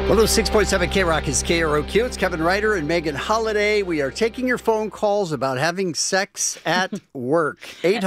106.7 K-Rock is KROQ. It's Kevin Ryder and Megan Holiday. We are taking your phone calls about having sex at work.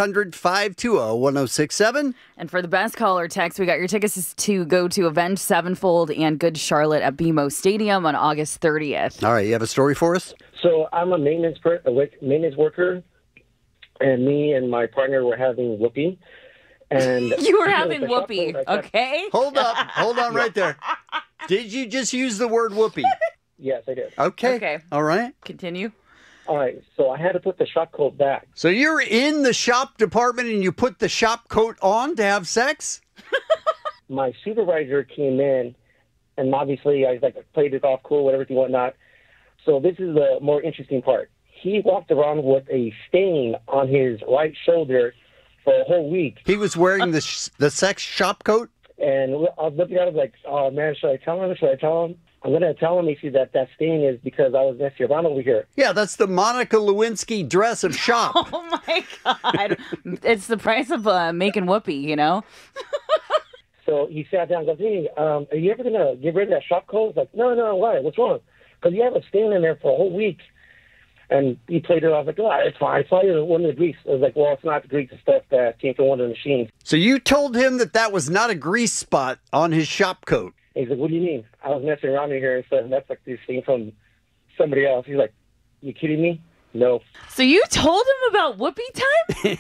800-520-1067. And for the best caller text, we got your tickets to go to Avenged Sevenfold and Good Charlotte at BMO Stadium on August 30th. All right, you have a story for us? So I'm a maintenance worker, and me and my partner were having whoopee. And you were having whoopee, okay? Hold on right there. Did you just use the word whoopee? Yes, I did. Okay. All right. Continue. All right, so I had to put the shop coat back. So you're in the shop department and you put the shop coat on to have sex? My supervisor came in, and obviously I played it off cool, whatever, whatnot. So this is the more interesting part. He walked around with a stain on his right shoulder for a whole week. He was wearing the sex shop coat? And I was looking at him like, oh, man, should I tell him? I'm going to tell him, he said, that stain is because I was messing around over here. Yeah, that's the Monica Lewinsky dress of shop. Oh, my God. It's the price of making whoopee, you know? So he sat down and goes, hey, are you ever going to get rid of that shop coat? I was like, no, why? What's wrong? Because you have a stain in there for a whole week. And he played it off like, oh, it's fine. It's probably one of the grease. I was like, well, it's not the grease. It's stuff that came from one of the machines. So you told him that was not a grease spot on his shop coat. He's like, what do you mean? I was messing around in here and said, that's like this thing from somebody else. He's like, you kidding me? No. So you told him about whoopee time?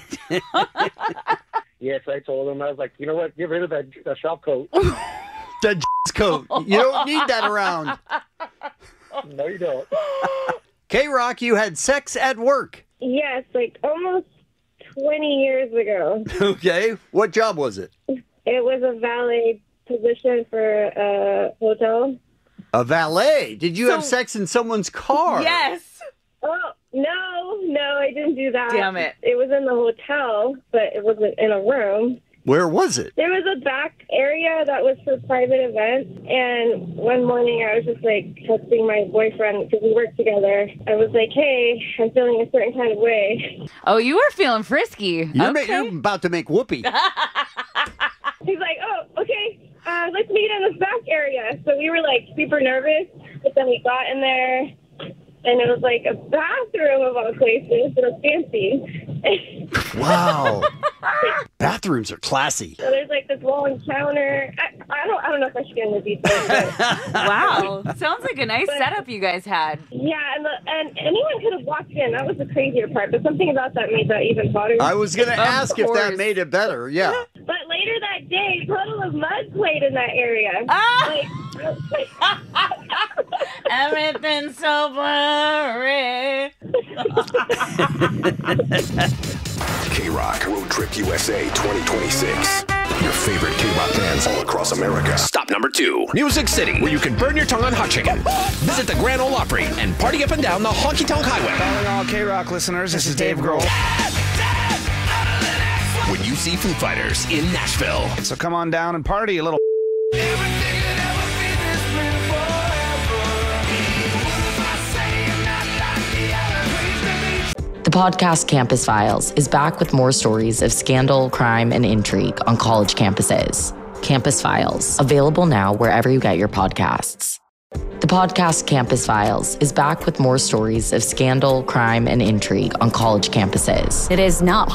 Yes, I told him. I was like, you know what? Get rid of that shop coat. The coat. You don't need that around. No, you don't. K-Rock, you had sex at work. Yes, like almost 20 years ago. Okay. What job was it? It was a valet position for a hotel. A valet? Did you have sex in someone's car? Yes. Oh, no, I didn't do that. Damn it. It was in the hotel, but it wasn't in a room. Where was it? There was a back area that was for private events, and one morning I was just texting my boyfriend because we worked together. I was like, hey, I'm feeling a certain kind of way. Oh, you were feeling frisky. You're about to make whoopee. He's like, oh, okay, let's meet in this back area. So we were super nervous, but then we got in there, and it was like a bathroom of all places. It was fancy. Wow. Bathrooms are classy. So there's this long counter. I don't know if I should get into details. But Wow. Sounds like a nice setup you guys had. yeah, and anyone could have walked in. That was the crazier part. But something about that made that even hotter. I was going to ask if that course. made it better. Yeah. But later that day, a puddle of mud played in that area. Everything's so blurry. K-Rock Road Trip USA 2026. Your favorite K-Rock bands all across America. Stop number 2. Music City, where you can burn your tongue on hot chicken. Visit the Grand Ole Opry and party up and down the Honky Tonk Highway. Calling all K-Rock listeners, this is Dave Grohl. When you see Foo Fighters in Nashville. So come on down and party a little. The podcast Campus Files is back with more stories of scandal, crime, and intrigue on college campuses. Campus Files, available now wherever you get your podcasts. The podcast Campus Files is back with more stories of scandal, crime, and intrigue on college campuses. It is not